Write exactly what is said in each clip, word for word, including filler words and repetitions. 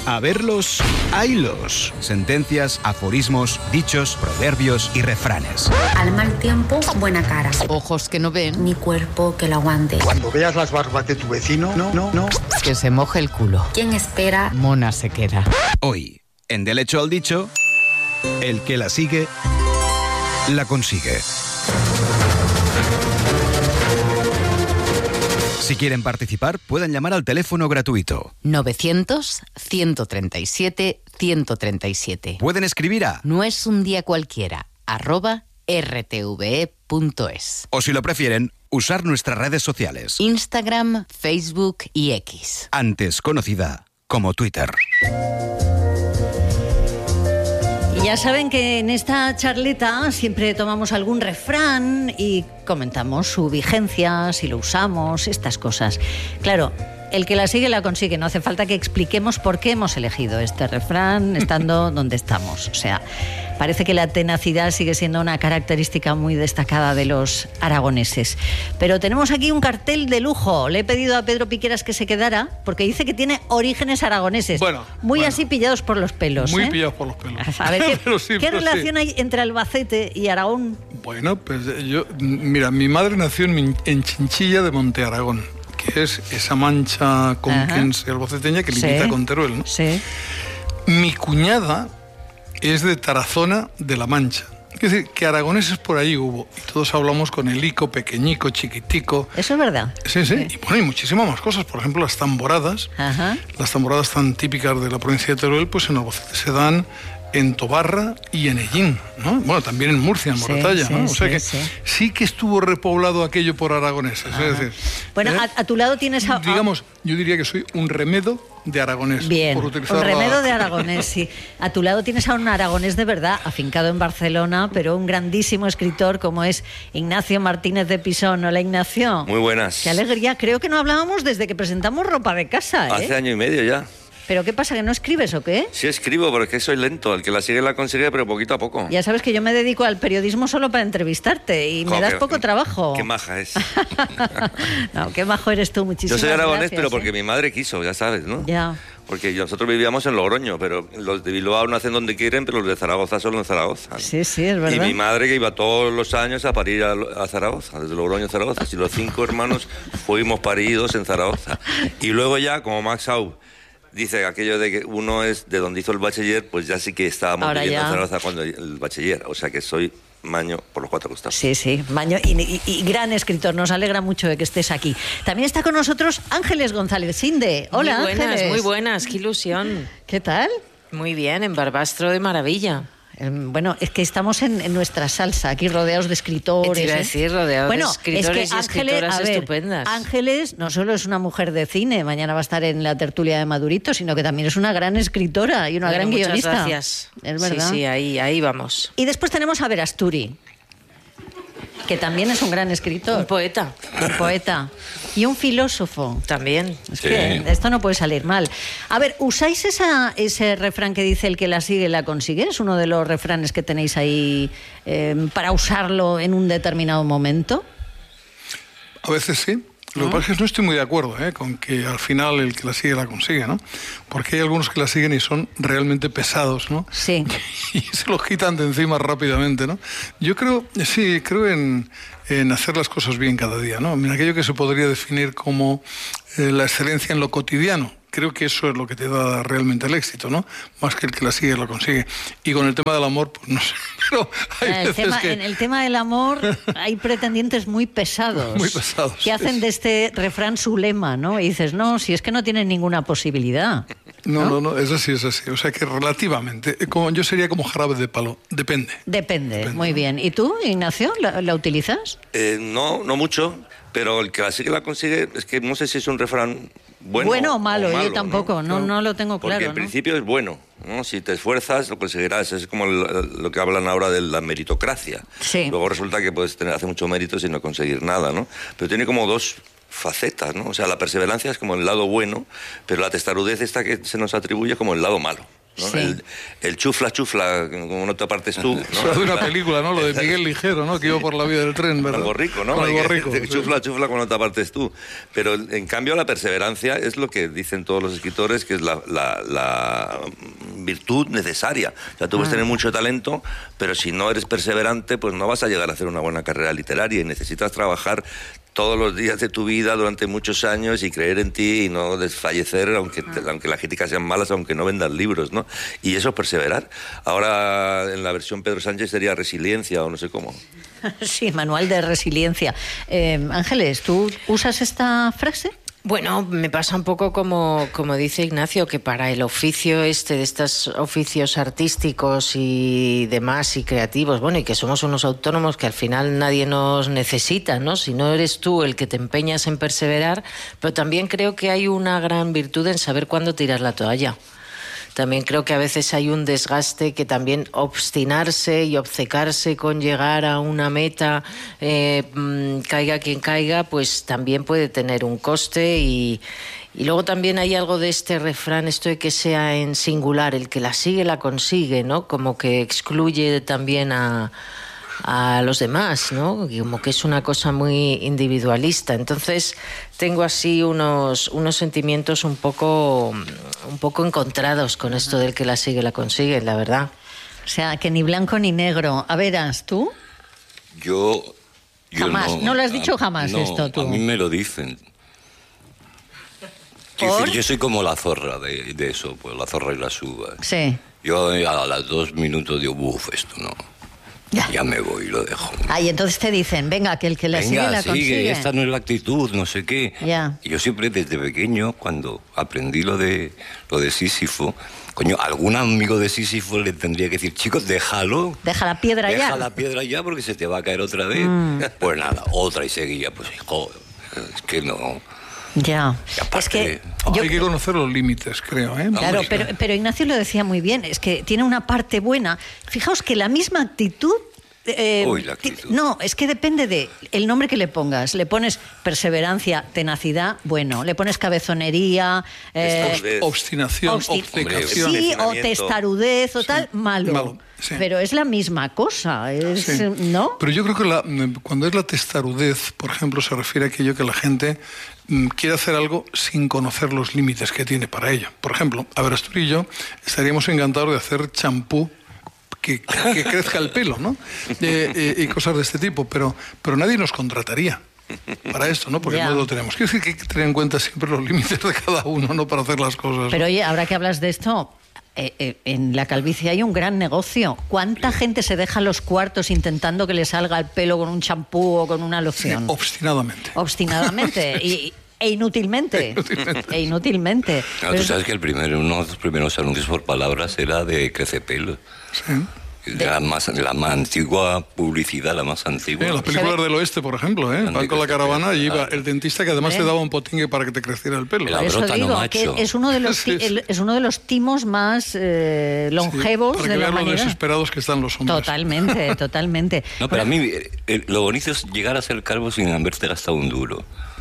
A verlos, haylos. Sentencias, aforismos, dichos, proverbios y refranes. Al mal tiempo, buena cara. Ojos que no ven. Ni cuerpo que lo aguante. Cuando veas las barbas de tu vecino, no, no, no. Que se moje el culo. ¿Quién espera? Mona se queda. Hoy, en Del hecho al dicho, el que la sigue, la consigue. Si quieren participar, pueden llamar al teléfono gratuito novecientos, ciento treinta y siete, ciento treinta y siete. Pueden escribir a No es un día cualquiera, arroba rtve punto es. O si lo prefieren, usar nuestras redes sociales. Instagram, Facebook y X. Antes conocida como Twitter. Ya saben que en esta charleta siempre tomamos algún refrán y comentamos su vigencia, si lo usamos, estas cosas. Claro, el que la sigue la consigue. No hace falta que expliquemos por qué hemos elegido este refrán estando donde estamos. O sea, parece que la tenacidad sigue siendo una característica muy destacada de los aragoneses. Pero tenemos aquí un cartel de lujo. Le he pedido a Pedro Piqueras que se quedara porque dice que tiene orígenes aragoneses. Bueno, muy bueno. así pillados por los pelos. Muy ¿eh? pillados por los pelos. A ver, ¿qué, Pero sí, ¿qué pero relación sí. hay entre Albacete y Aragón? Bueno, pues yo, mira, mi madre nació en, Min- en Chinchilla de Monte Aragón, que es esa mancha conquense albaceteña que limita Sí. con Teruel, ¿no? Sí. Mi cuñada es de Tarazona de la Mancha. Es decir, que aragoneses por allí hubo. Y todos hablamos con el ico, pequeñico, chiquitico. Eso es verdad. Sí, sí. Y bueno, y muchísimas más cosas. Por ejemplo, las tamboradas. Ajá. Las tamboradas tan típicas de la provincia de Teruel, pues en Albacete se dan en Tobarra y en Ellín, ¿no? Bueno, también en Murcia, en Sí, Moratalla, sí, ¿no? O sea sí, que sí. sí que estuvo repoblado aquello por aragoneses. Es decir, Bueno, ¿eh? a, a tu lado tienes... A, a- digamos, yo diría que soy un remedo de aragonés. Bien, por utilizar un la- remedo de aragonés, sí. A tu lado tienes a un aragonés de verdad, afincado en Barcelona, pero un grandísimo escritor como es Ignacio Martínez de Pisón. Hola, Ignacio. Muy buenas. Qué alegría. Creo que no hablábamos desde que presentamos Ropa de Casa, ¿eh? Hace año y medio ya. ¿Pero qué pasa, que no escribes o qué? Sí escribo, pero es que soy lento. El que la sigue la consigue, pero poquito a poco. Ya sabes que yo me dedico al periodismo solo para entrevistarte y me Jo, das qué- poco trabajo. Qué maja es. No, qué majo eres tú, Yo muchísimas soy aragonés, gracias, pero ¿eh? porque mi madre quiso, ya sabes, ¿no? Ya. Porque nosotros vivíamos en Logroño, pero los de Bilbao nacen donde quieren, pero los de Zaragoza solo en Zaragoza. Sí, sí, es Y verdad. mi madre que iba todos los años a parir a, a Zaragoza, desde Logroño a Zaragoza. Si los cinco hermanos fuimos paridos en Zaragoza. Y luego ya, como Max Au dice aquello de que uno es de donde hizo el bachiller, pues ya sí que estábamos Ahora viviendo ya. en Zaragoza cuando el bachiller. O sea que soy maño por los cuatro costados. Sí, sí, Maño, y, y- y gran escritor, nos alegra mucho de que estés aquí. También está con nosotros Ángeles González Sinde. Hola, Muy buenas, Ángeles. muy buenas, qué ilusión. ¿Qué tal? Muy bien, en Barbastro de maravilla. Eh, Bueno, es que estamos en, en nuestra salsa, aquí rodeados de escritores. Te iba a ¿eh? decir, rodeados de bueno, escritores es que y Ángeles, escritoras a ver, estupendas. Ángeles no solo es una mujer de cine, mañana va a estar en la tertulia de Madurito, sino que también es una gran escritora y una Bueno, gran muchas guionista. gracias. Es verdad. Sí, sí, ahí, ahí vamos. Y después tenemos a Verasturi, que también es un gran escritor. Un poeta. Un poeta. Y un filósofo. También. Es que esto no puede salir mal. A ver, ¿usáis esa, ese refrán que dice el que la sigue la consigue? ¿Es uno de los refranes que tenéis ahí eh, para usarlo en un determinado momento? A veces sí. Lo que pasa es que no estoy muy de acuerdo ¿eh? con que al final el que la sigue la consigue, ¿no? Porque hay algunos que la siguen y son realmente pesados, ¿no? Sí. Y se los quitan de encima rápidamente, ¿no? Yo creo, sí, creo en, en hacer las cosas bien cada día, ¿no? En aquello que se podría definir como eh, la excelencia en lo cotidiano. Creo que eso es lo que te da realmente el éxito, ¿no? Más que el que la sigue lo consigue. Y con el tema del amor, pues no sé. Pero hay En el, veces tema, que... en el tema del amor hay pretendientes muy pesados. Muy pesados, Que hacen sí. de este refrán su lema, ¿no? Y dices, no, si es que no tienen ninguna posibilidad. No, no, no, es así, es así. O sea que relativamente, eh, como, yo sería como jarabe de palo. Depende. Depende, Depende. muy bien. ¿Y tú, Ignacio, la, la utilizas? Eh, no, no mucho, pero el que la sigue la consigue, es que no sé si es un refrán bueno, Bueno o malo, yo tampoco, no, Claro. no lo tengo Porque claro, en ¿no? principio es bueno, ¿no? Si te esfuerzas lo conseguirás, es como el- lo que hablan ahora de la meritocracia. Sí. Luego resulta que puedes tener, hacer mucho mérito sin no conseguir nada, ¿no? Pero tiene como dos facetas, ¿no? O sea, la perseverancia es como el lado bueno, pero la testarudez esta que se nos atribuye como el lado malo. ¿no? Sí. El, el chufla, chufla, como no te apartes tú. ¿no? Eso es de una película, ¿no? Lo de Miguel Ligero, ¿no? Que iba por la vía del tren, ¿verdad? Algo rico, ¿no? Algo Hay que- rico. de chufla, chufla, cuando te apartes tú. Pero, en cambio, la perseverancia es lo que dicen todos los escritores, que es la, la, la virtud necesaria. O sea, tú puedes Ah. tener mucho talento, pero si no eres perseverante, pues no vas a llegar a hacer una buena carrera literaria y necesitas trabajar todos los días de tu vida durante muchos años y creer en ti y no desfallecer, aunque, te- aunque las críticas sean malas, aunque no vendas libros, ¿no? Y eso es perseverar. Ahora, en la versión Pedro Sánchez sería resiliencia o no sé cómo. Sí, manual de resiliencia. Eh, Ángeles, ¿tú usas esta frase? Bueno, me pasa un poco como, como dice Ignacio, que para el oficio este, de estos oficios artísticos y demás y creativos, bueno, y que somos unos autónomos que al final nadie nos necesita, ¿no? Si no eres tú el que te empeñas en perseverar, pero también creo que hay una gran virtud en saber cuándo tirar la toalla. También creo que a veces hay un desgaste que también obstinarse y obcecarse con llegar a una meta, eh, mmm, caiga quien caiga, pues también puede tener un coste y, y luego también hay algo de este refrán, esto de que sea en singular, el que la sigue la consigue, ¿no? Como que excluye también a... a los demás, ¿no? Como que es una cosa muy individualista. Entonces tengo así unos, unos sentimientos un poco, un poco encontrados con esto del que la sigue la consigue, la verdad. O sea, que ni blanco ni negro. A veras, ¿tú? Yo... yo Jamás. No lo has dicho jamás no, esto, tú. A mí me lo dicen. Quiero ¿Por? decir, yo soy como la zorra de, de eso, pues la zorra y las uvas. Sí. Yo a las dos minutos digo, uff, esto no. Ya. Ya me voy y lo dejo. Ah, y entonces te dicen, venga, que el que la sigue Venga, la sigue, consigue. esta no es la actitud, no sé qué. Ya. Y yo siempre desde pequeño, cuando aprendí lo de lo de Sísifo, coño, algún amigo de Sísifo le tendría que decir, chicos, déjalo. Deja la piedra Deja ya. la piedra ya porque se te va a caer otra vez. Mm. Pues nada, otra y seguía. Pues, hijo, es que no. Ya. Y aparte, Es que yo- Hay que conocer los límites, creo, ¿eh? Claro, Hombre, pero, pero Ignacio lo decía muy bien, es que tiene una parte buena. Fijaos que la misma actitud... eh, Uy, la ti- actitud. no, es que depende de el nombre que le pongas. Le pones perseverancia, tenacidad, bueno. Le pones cabezonería, eh, Testarudez. Obstinación, obsti- obcecación. sí, o Refinamiento. testarudez o tal, malo. malo, sí. Pero es la misma cosa, es, Sí. ¿no? Pero yo creo que la- cuando es la testarudez, por ejemplo, se refiere a aquello que la gente mm, quiere hacer algo sin conocer los límites que tiene para ello. Por ejemplo, a ver, Astur y yo estaríamos encantados de hacer champú que, que crezca el pelo, ¿no? Eh, eh, y cosas de este tipo, pero, pero nadie nos contrataría para esto, ¿no? Porque Ya. no lo tenemos. Quiero decir que hay que tener en cuenta siempre los límites de cada uno, ¿no? Para hacer las cosas. Pero oye, ahora que hablas de esto, eh, eh, en la calvicie hay un gran negocio. ¿Cuánta gente se deja los cuartos intentando que le salga el pelo con un champú o con una Sí, loción? obstinadamente. Obstinadamente y, e inútilmente. Inútilmente. E inútilmente. No, Pero tú es- sabes que el primero, uno de los primeros anuncios por palabras era de Crecepelo. Sí. La más, la más antigua publicidad, la más antigua. Sí, las películas del oeste, por ejemplo, ¿eh? Van con la caravana y iba el dentista que además ¿Eh? te daba un potingue para que te creciera el pelo. La por eso brota no digo macho. que es uno de los ti- Sí, sí. el- es uno de los timos más eh, longevos para de que la vean lo humanidad. desesperados que están los hombres. Totalmente, totalmente. No, pero a mí eh, eh, lo bonito es llegar a ser calvo sin haberte gastado un duro.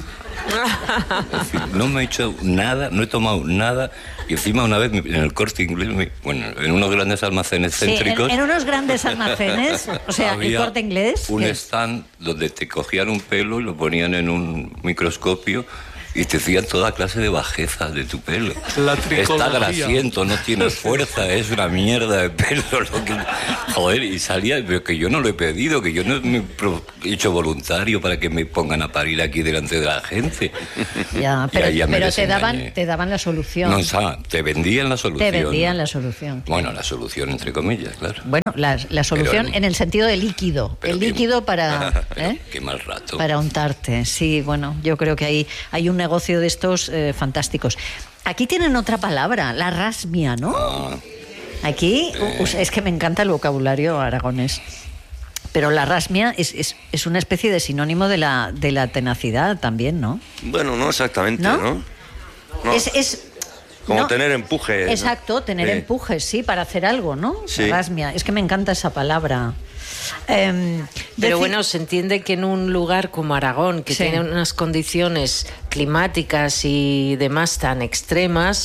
Es decir, no me he hecho nada, no he tomado nada. Y encima una vez en el Corte Inglés, me- bueno, en unos grandes almacenes Sí, en, céntricos... en unos grandes almacenes, o sea, el había Corte Inglés. un que- stand donde te cogían un pelo y lo ponían en un microscopio y te hacían toda clase de bajezas de tu pelo. La Está tricología. grasiento, no tiene fuerza, es una mierda de pelo. Lo que... Joder, y salía, pero que yo no lo he pedido, que yo no me he pro- hecho voluntario para que me pongan a parir aquí delante de la gente. Ya, Y pero, ahí ya me pero te daban, desengañé. te daban la solución. No, o sea, te vendían la solución. Te vendían la solución. Bueno, la solución entre comillas, claro. Bueno, la, la solución Pero- en el sentido de líquido. Pero el qué- líquido para, Pero ¿eh? qué mal rato. para untarte. Sí, bueno, yo creo que hay, hay un negocio de estos eh, fantásticos. Aquí tienen otra palabra, la rasmia, ¿no? Ah, Aquí u- es que me encanta el vocabulario aragonés. Pero la rasmia es, es, es una especie de sinónimo de la, de la tenacidad también, ¿no? Bueno, no exactamente, ¿No? ¿no? No. Es, es- Como no, tener empuje. ¿no? Exacto, tener Sí. empuje, sí, para hacer algo, ¿no? Sí. Rasmia. Es que me encanta esa palabra. Em, Pero deci- bueno, se entiende que en un lugar como Aragón, que Sí. tiene unas condiciones climáticas y demás tan extremas,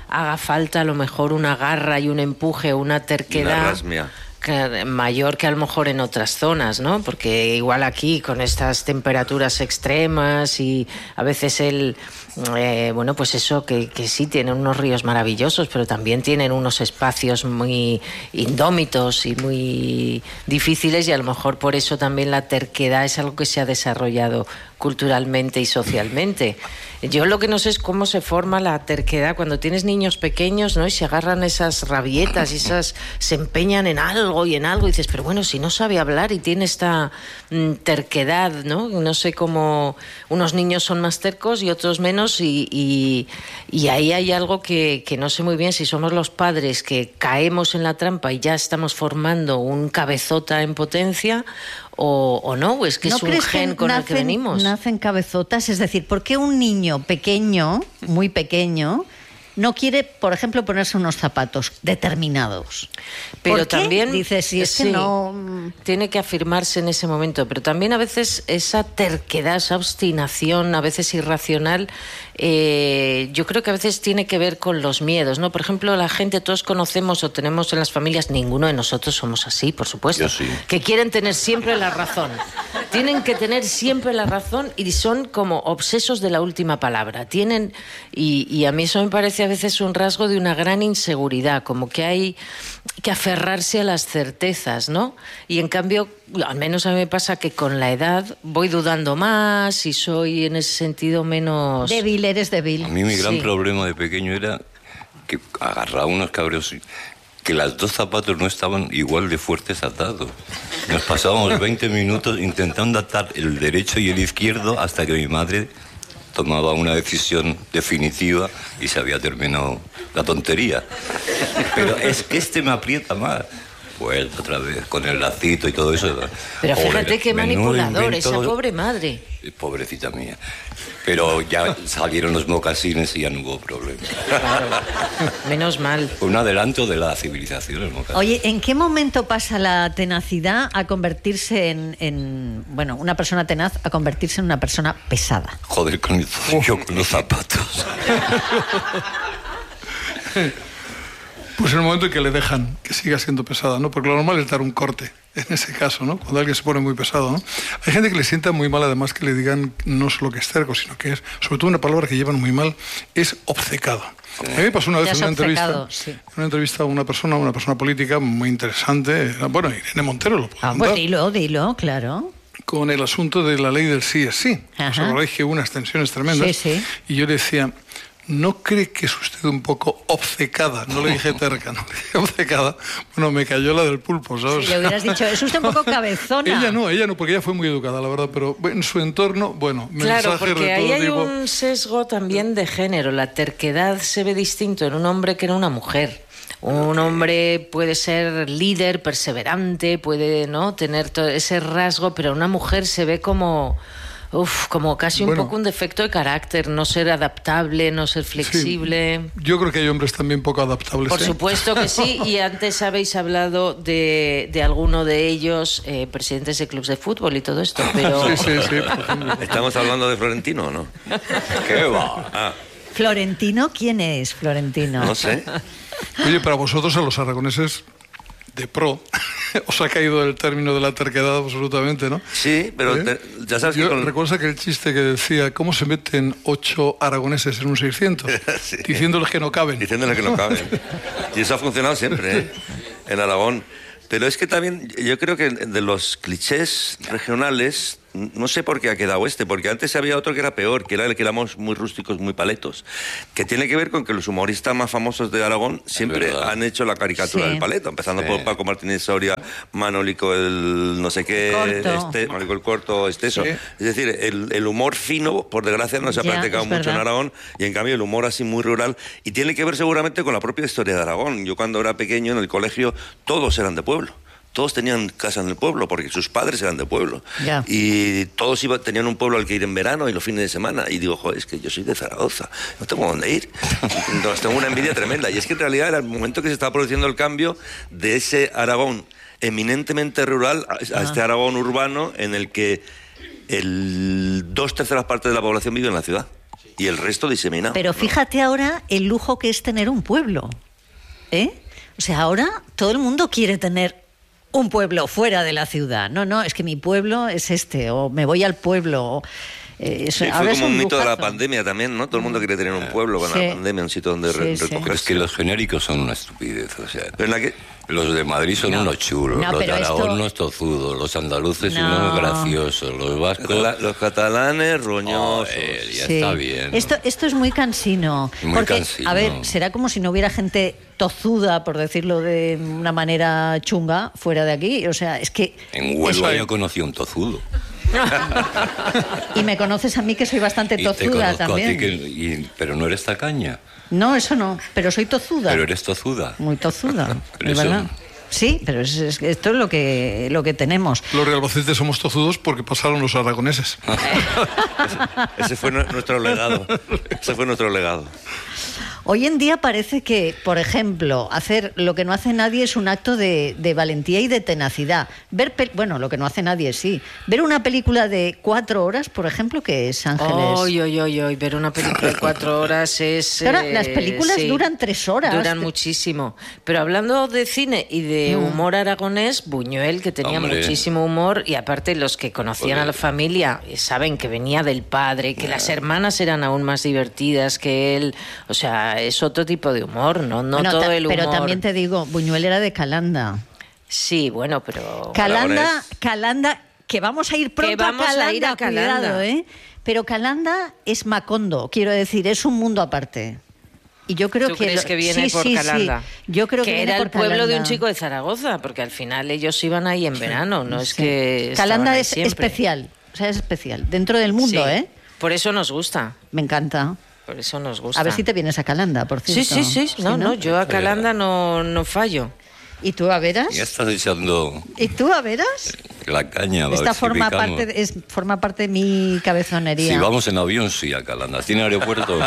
haga falta a lo mejor una garra y un empuje, una terquedad. Una rasmia. Mayor que a lo mejor en otras zonas, ¿no? Porque igual aquí con estas temperaturas extremas y a veces el eh, bueno, pues eso que, que sí tienen unos ríos maravillosos, pero también tienen unos espacios muy indómitos y muy difíciles, y a lo mejor por eso también la terquedad es algo que se ha desarrollado culturalmente y socialmente. Yo lo que no sé es cómo se forma la terquedad cuando tienes niños pequeños, ¿no? Y se agarran esas rabietas y esas se empeñan en algo y en algo y dices, pero bueno, si no sabe hablar y tiene esta mm, terquedad, ¿no? No sé cómo unos niños son más tercos y otros menos, y, y, y ahí hay algo que, que no sé muy bien si somos los padres que caemos en la trampa y ya estamos formando un cabezota en potencia. O, o no, es que ¿No es un crees gen que con nacen, el que venimos. Nacen cabezotas, es decir, ¿por qué un niño pequeño, muy pequeño, no quiere, por ejemplo, ponerse unos zapatos determinados? Pero ¿Por qué? también Dices, si es sí, que no tiene que afirmarse en ese momento, pero también a veces esa terquedad, esa obstinación, a veces irracional, eh, yo creo que a veces tiene que ver con los miedos, ¿no? Por ejemplo, la gente, todos conocemos o tenemos en las familias, ninguno de nosotros somos así, por supuesto, Yo sí. que quieren tener siempre la razón. Tienen que tener siempre la razón y son como obsesos de la última palabra. Tienen, y, y a mí eso me parece a veces un rasgo de una gran inseguridad, como que hay que aferrarse a las certezas, ¿no? Y en cambio, al menos a mí me pasa que con la edad voy dudando más y soy en ese sentido menos... débil, eres débil. A mí mi gran Sí. problema de pequeño era que agarraba unos cabreos y que las dos zapatos no estaban igual de fuertes atados. Nos pasábamos veinte minutos intentando atar el derecho y el izquierdo hasta que mi madre tomaba una decisión definitiva y se había terminado la tontería. Pero es que este me aprieta más. Vuelta otra vez, con el lacito y todo eso. Pero Pobre, fíjate qué menudo manipulador, invento. esa pobre madre. Pobrecita mía. Pero ya salieron los mocasines y ya no hubo problema. Claro, menos mal. Un adelanto de la civilización, el mocasín. Oye, ¿en qué momento pasa la tenacidad a convertirse en, en bueno, una persona tenaz a convertirse en una persona pesada? Joder, con el, yo con los zapatos. Pues en el momento en que le dejan que siga siendo pesada, ¿no? Porque lo normal es dar un corte, en ese caso, ¿no? Cuando alguien se pone muy pesado, ¿no? Hay gente que le sienta muy mal, además, que le digan no solo que es terco, sino que es, sobre todo una palabra que llevan muy mal, es obcecado. A mí me pasó una vez en una entrevista, sí. en una entrevista a una persona, una persona política muy interesante, bueno, Irene Montero lo puede Ah, contar, pues dilo, dilo, claro. con el asunto de la ley del sí es sí. Ajá. Os acordáis que hubo unas tensiones tremendas. Sí, sí. Y yo le decía, ¿no cree que es usted un poco obcecada? No le dije terca, no le dije obcecada. Bueno, me cayó la del pulpo, ¿sabes? Si le hubieras dicho, es usted un poco cabezona. Ella no, ella no, porque ella fue muy educada, la verdad, pero en su entorno, bueno, Claro, mensajes porque de ahí todo hay tipo. un sesgo también de género. La terquedad se ve distinto en un hombre que en una mujer. Un hombre puede ser líder, perseverante, puede, ¿no?, tener todo ese rasgo, pero una mujer se ve como... Uf, como casi un Bueno. poco un defecto de carácter, no ser adaptable, no ser flexible. Sí, yo creo que hay hombres también poco adaptables. Por ¿eh? supuesto que sí, y antes habéis hablado de, de alguno de ellos, eh, presidentes de clubes de fútbol y todo esto, pero... Sí, sí, sí, por ejemplo. ¿Estamos hablando de Florentino o no? ¿Qué va? Ah, ¿Florentino? ¿Quién es Florentino? no sé. Oye, para vosotros, a los aragoneses de pro, os ha caído el término de la terquedad absolutamente, ¿no? Sí, pero ¿Eh? te- ya sabes Yo que con... recuerdo aquel chiste que decía, ¿cómo se meten ocho aragoneses en un seiscientos? Sí. Diciéndoles que no caben. Diciéndole que no caben. Y eso ha funcionado siempre, ¿eh? En Aragón. Pero es que también yo creo que de los clichés regionales, no sé por qué ha quedado este, porque antes había otro que era peor, que era el que éramos muy rústicos, muy paletos, que tiene que ver con que los humoristas más famosos de Aragón siempre verdad. han hecho la caricatura Sí. del paleto, empezando Sí. por Paco Martínez Soria, Manolico el no sé qué, Corto. este, Manolico el Corto, este eso. Sí. Es decir, el, el humor fino, por desgracia, no se ha Ya, practicado es mucho en verdad. Aragón, y en cambio el humor así muy rural, y tiene que ver seguramente con la propia historia de Aragón. Yo cuando era pequeño en el colegio, todos eran de pueblo. Todos tenían casa en el pueblo, porque sus padres eran de pueblo. Ya. Y todos iba, tenían un pueblo al que ir en verano y los fines de semana. Y digo, joder, es que yo soy de Zaragoza, no tengo dónde ir. Entonces tengo una envidia tremenda. Y es que en realidad era el momento que se estaba produciendo el cambio de ese Aragón eminentemente rural a, a este Aragón urbano en el que el dos terceras partes de la población vive en la ciudad. y el resto diseminado. Pero fíjate ahora el lujo que es tener un pueblo, ¿eh? O sea, ahora todo el mundo quiere tener un pueblo fuera de la ciudad. No, no, es que mi pueblo es este, o me voy al pueblo. O, eh, eso, sí, ahora fue como es un un mito lujazo. de la pandemia también, ¿no? Todo el mundo quiere tener un pueblo con Sí. la pandemia, un sitio donde re- Sí, sí. recoger. Es que los genéricos son una estupidez, o sea. Pero en la que... Los de Madrid son No. unos chulos, No, los de pero Aragón esto- unos tozudos, los andaluces No. unos graciosos, los vascos... La- los catalanes roñosos. Joder, ya Sí. está bien. Esto, esto es muy cansino. Muy porque, cansino. a ver, será como si no hubiera gente tozuda, por decirlo de una manera chunga, fuera de aquí. O sea, es que... En Huelva es- yo conocí a un tozudo. Y me conoces a mí que soy bastante Y te tozuda conozco a también. ti, que, y- pero no eres tacaña, No, eso no, pero soy tozuda. pero eres tozuda. Muy tozuda, Pero es eso- verdad. Sí, pero es- es- esto es lo que, lo que tenemos. Los de Albacete somos tozudos porque pasaron los aragoneses. Ese fue nu- nuestro legado. Ese fue nuestro legado. Hoy en día parece que, por ejemplo, hacer lo que no hace nadie es un acto de, de valentía y de tenacidad. Ver, pel- bueno, lo que no hace nadie sí. Ver una película de cuatro horas, por ejemplo, que es Ángeles. Oy, oy, oy, oy, ver una película de cuatro horas es... Ahora, eh, las películas sí, duran tres horas. Duran muchísimo. Pero hablando de cine y de Mm. humor aragonés, Buñuel, que tenía Hombre. muchísimo humor, y aparte los que conocían Joder. a la familia eh, saben que venía del padre, que las hermanas eran aún más divertidas que él. O sea, es otro tipo de humor, no, no Bueno, todo ta- el humor. Pero también te digo, Buñuel era de Calanda. Sí, bueno, pero... Calanda, Aragonés. Calanda, que vamos a ir pronto vamos a a Calanda, ir a Calanda. cuidado, ¿eh? Pero Calanda es Macondo, quiero decir, es un mundo aparte. Y yo creo ¿Tú que crees lo- que viene sí, por sí, Calanda? sí. Yo creo que, que viene era por el pueblo de un Calanda. chico de Zaragoza, porque al final ellos iban ahí en verano, no es Sí. que Calanda estaban ahí es siempre. especial, o sea, es especial dentro del mundo, Sí, ¿eh? Por eso nos gusta, Me encanta. por eso nos gusta. A ver si te vienes a Calanda, por Sí, cierto. sí, sí, no, no, yo a Calanda no, no fallo. ¿Y tú a veras? Ya estás echando ¿Y tú a veras? la caña. a ver Esta si forma picamos. parte, de, es, forma parte de mi cabezonería. Si vamos en avión, sí, a Calanda. ¿Tiene aeropuerto?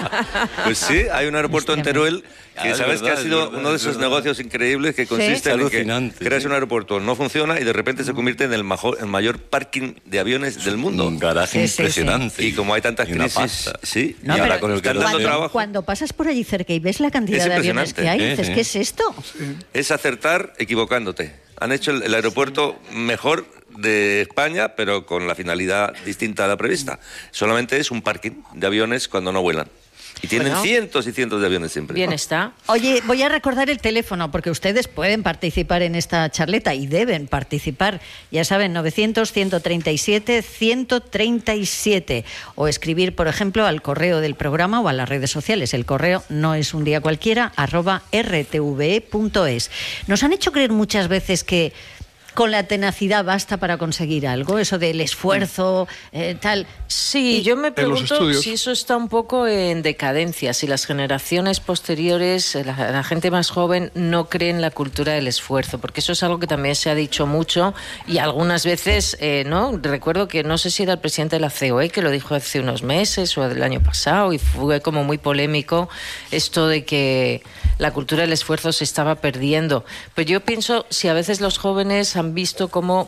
Pues sí, hay un aeropuerto en Teruel que Ah, es sabes verdad, que ha es sido verdad, uno de es esos verdad. negocios increíbles que consiste Es en que alucinante, creas sí. un aeropuerto, no funciona y de repente se convierte en el, majo- el mayor parking de aviones del mundo. Un garaje Sí, sí, sí. impresionante. Y como hay tantas Y una crisis, pasta. sí, No, y ahora pero con el están dando cuando- trabajo, Cuando pasas por allí cerca y ves la cantidad Es de aviones que hay, impresionante. dices, Sí, sí. ¿qué es esto? es acertar equivocándote. Han hecho el, el aeropuerto mejor de España, pero con la finalidad distinta a la prevista. Solamente es un parking de aviones cuando no vuelan. Y tienen Bueno. cientos y cientos de aviones siempre. Bien está. Oye, voy a recordar el teléfono porque ustedes pueden participar en esta charleta y deben participar. Ya saben, novecientos, ciento treinta y siete, ciento treinta y siete. O escribir, por ejemplo, al correo del programa o a las redes sociales. El correo no es un día cualquiera, arroba rtve punto es. Nos han hecho creer muchas veces que con la tenacidad basta para conseguir algo, eso del esfuerzo, eh, tal. Sí, Y- yo me los pregunto estudios. si eso está un poco en decadencia, si las generaciones posteriores, eh, la, la gente más joven, no cree en la cultura del esfuerzo, porque eso es algo que también se ha dicho mucho y algunas veces, eh, ¿no? Recuerdo que no sé si era el presidente de la C O E que lo dijo hace unos meses o del año pasado y fue como muy polémico esto de que la cultura del esfuerzo se estaba perdiendo. Pero yo pienso si a veces los jóvenes han visto cómo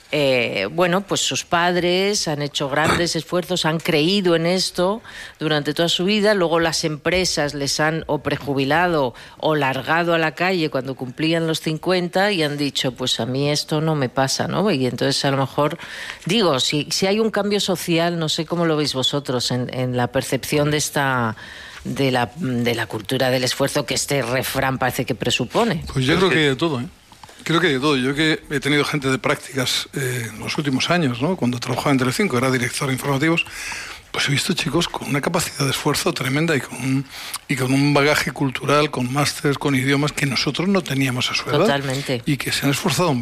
eh, bueno, pues sus padres han hecho grandes esfuerzos, han creído en esto durante toda su vida, luego las empresas les han o prejubilado o largado a la calle cuando cumplían los cincuenta y han dicho, pues a mí esto no me pasa, ¿no? Y entonces a lo mejor, digo, si, si hay un cambio social, no sé cómo lo veis vosotros en, en la percepción de esta... De la, de la cultura del esfuerzo que este refrán parece que presupone. Pues yo creo que hay de todo, ¿eh? Creo que hay de todo. Yo que he tenido gente de prácticas eh, en los últimos años, ¿no? Cuando trabajaba en Telecinco, era director de informativos, pues he visto chicos con una capacidad de esfuerzo tremenda y con un, y con un bagaje cultural, con másteres, con idiomas que nosotros no teníamos a su edad. Totalmente. Y que se han esforzado